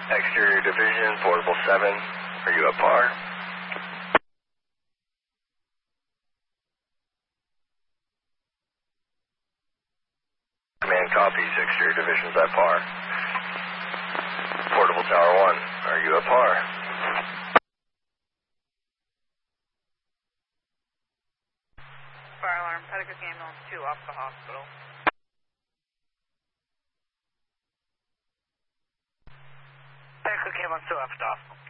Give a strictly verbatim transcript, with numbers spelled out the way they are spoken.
Exterior Division, Portable seven, are you at par? Command copies, Exterior Division's at par. Portable Tower one, are you at par? Fire alarm, Pedigree Ambulance two off the hospital. Pedigree Ambulance two off the hospital.